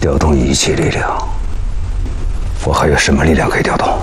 调动一切力量。我还有什么力量可以调动？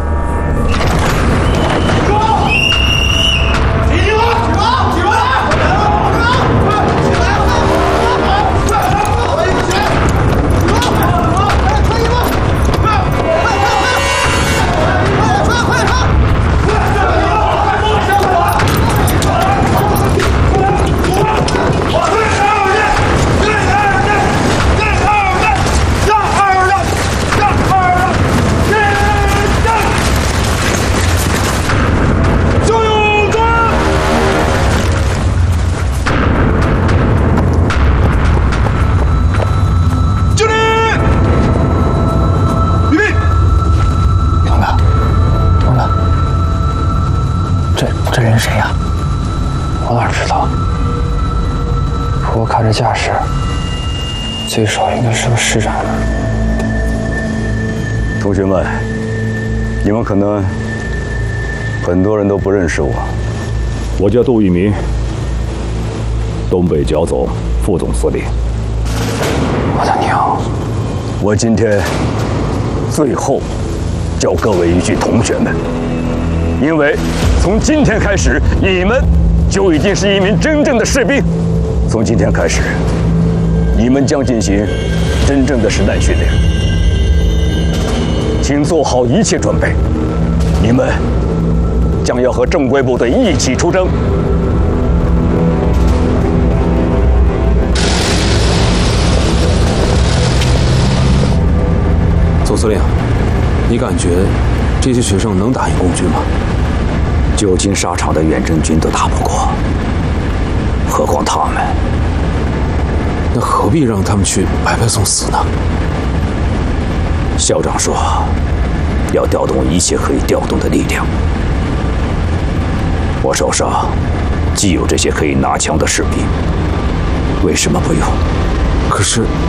这人谁呀？我哪知道？不过看这架势，最少应该是个师长吧。 同学们，你们可能很多人都不认识我，我叫杜聿明，东北剿总副总司令。 我的娘！ 我今天最后教各位一句，同学们。 因为从今天开始，你们就已经是一名真正的士兵。从今天开始，你们将进行真正的实弹训练，请做好一切准备。你们将要和正规部队一起出征。 总司令，你感觉这些学生能打赢共军吗？ 久经沙场的远征军都打不过，何况他们？ 那何必让他们去白白送死呢？ 校长说，要调动一切可以调动的力量。我手上既有这些可以拿枪的士兵，为什么不用？ 可是